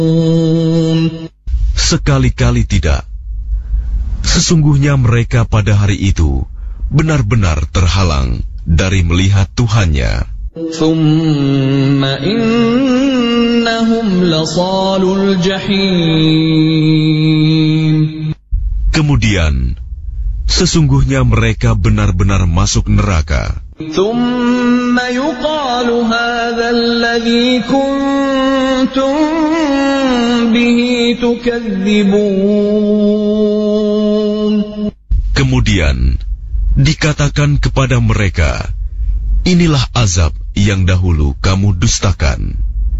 Sekali-kali tidak. Sesungguhnya mereka pada hari itu benar-benar terhalang dari melihat Tuhannya. Thumma innahum lasalul jahim. Kemudian, sesungguhnya mereka benar-benar masuk neraka. Thumma yuqalu hadha alladhi kuntum bihi tukadzibun. Kemudian, dikatakan kepada mereka, inilah azab yang dahulu kamu dustakan.